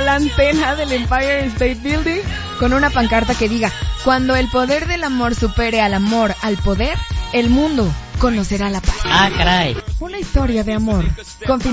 la antena del Empire State Building con una pancarta que diga: cuando el poder del amor supere al amor al poder, el mundo conocerá la paz. Ah, caray. Una historia de amor con